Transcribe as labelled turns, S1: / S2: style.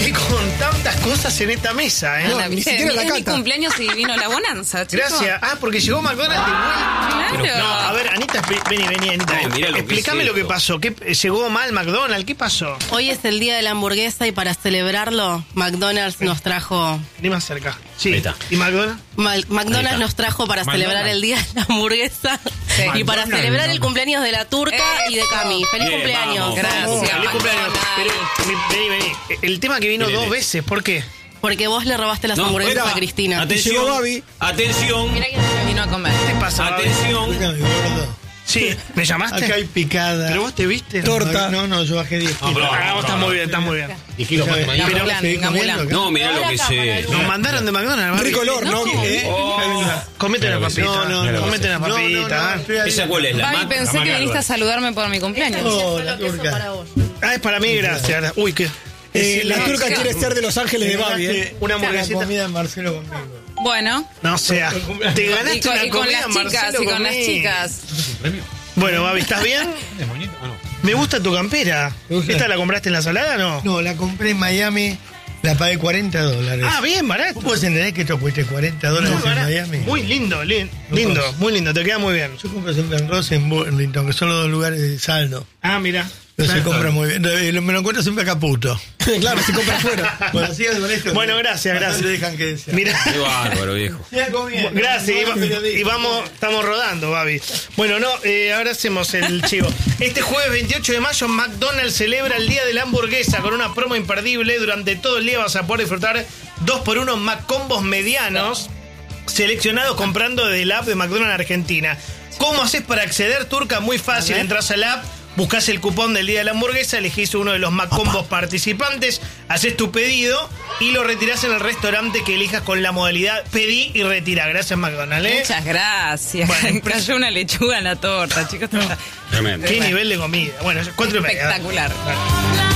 S1: que con tantas cosas en esta mesa, ¿eh?
S2: No,
S3: Ni siquiera la
S2: es mi
S3: cata.
S2: cumpleaños y vino la bonanza, chicos.
S1: Gracias. Ah, porque llegó McDonald's de vuelta.
S2: Claro.
S1: No, a ver, Anita, vení, Anita.
S4: No, mirá lo que
S1: Explícame
S4: es
S1: lo que
S4: esto.
S1: pasó. ¿Llegó mal McDonald's? ¿Qué pasó?
S5: Hoy es el día de la hamburguesa y para celebrarlo, McDonald's nos trajo...
S1: Ni más cerca. Sí.
S4: Ahí está.
S1: ¿Y McDonald's?
S4: Ahí
S5: McDonald's
S4: está.
S5: nos trajo para celebrar el día de la hamburguesa y para
S1: McDonald's,
S5: celebrar el cumpleaños de la turca y de Cami. ¡Feliz
S4: Bien,
S5: cumpleaños!
S4: vamos.
S2: Gracias.
S1: Feliz cumpleaños. Pero, vení. El tema que vino
S4: Viene.
S1: 2 veces, ¿por qué?
S5: Porque vos le robaste las
S4: No,
S5: hamburguesas
S4: espera.
S5: a Cristina.
S4: Atención,
S3: Llegó Babi.
S4: atención,
S2: Mira quién me vino a comer.
S1: ¿Qué pasa? Babi?
S4: atención.
S6: Escúchame, gordo.
S1: Sí, ¿me llamaste?
S6: Acá hay picada.
S1: ¿Pero vos te viste?
S3: Torta.
S6: No, yo bajé 10 kilos.
S1: Ah, vos estás muy bien, estás muy bien.
S4: ¿Y kilos más que mañana?
S6: Pero
S2: Gamulán,
S6: seguí
S2: Gamulán.
S6: comiendo acá.
S4: No, mirá lo que es.
S1: Nos mandaron de McDonald's, Babi.
S3: Rico olor, ¿no?
S1: Comete una papita. Comete una papita.
S6: estoy ahí.
S4: ¿Esa cuál es? La
S2: Babi,
S4: maca,
S2: pensé
S4: la
S2: que
S4: maca
S2: viniste a
S4: alba.
S2: saludarme por mi cumpleaños.
S6: Oh, la turca.
S1: Ah, es para mí, gracias. Uy, ¿qué?
S3: La turca
S2: sí.
S3: quiere ser de Los Ángeles de Babi, ¿eh?
S1: Una
S6: La
S1: hamburguesita.
S6: comida en Marcelo conmigo.
S2: Bueno,
S1: No, o sea, te
S2: y
S1: ganaste
S2: con,
S1: una
S2: y con
S1: comida,
S2: las chicas,
S1: Marcelo,
S2: y con las
S1: comí.
S2: chicas.
S1: Bueno, Babi, ¿estás bien? Me gusta tu campera.
S6: ¿Te gusta?
S1: ¿Esta la compraste en la salada o no?
S6: No, la compré en Miami, la pagué $40.
S1: Ah, bien, barato.
S6: ¿Vos podés entender que esto cueste $40
S1: Muy
S6: en
S1: barato.
S6: Miami?
S1: Muy lindo, lindo, muy lindo, te queda muy bien.
S6: Yo compro siempre en Ross, en Burlington, que son los dos lugares de saldo.
S1: Ah, mira.
S6: Pero se compra muy bien. Me lo encuentro siempre a Caputo.
S3: Claro, se compra afuera.
S6: Bueno, sigan con esto.
S1: Bueno, gracias.
S6: No dejan que sea.
S1: Mira.
S4: Qué bárbaro, viejo.
S6: Sigan comiendo.
S1: Gracias,
S6: No, periodismo.
S1: y vamos, estamos rodando, Babi. Bueno, no, ahora hacemos el chivo. Este jueves 28 de mayo, McDonald's celebra el Día de la Hamburguesa con una promo imperdible. Durante todo el día vas a poder disfrutar 2x1 McCombos medianos seleccionados comprando desde la app de McDonald's Argentina. ¿Cómo haces para acceder, Turca? Muy fácil, entras a la app, buscás el cupón del Día de la Hamburguesa, elegís uno de los McCombos participantes, haces tu pedido y lo retirás en el restaurante que elijas con la modalidad pedí y retira. Gracias, McDonald's.
S2: Muchas gracias.
S1: Bueno,
S2: Cayó una lechuga en la torta, chicos.
S4: Tremendo.
S1: Qué nivel de comida. Bueno, 4:30.
S2: Espectacular.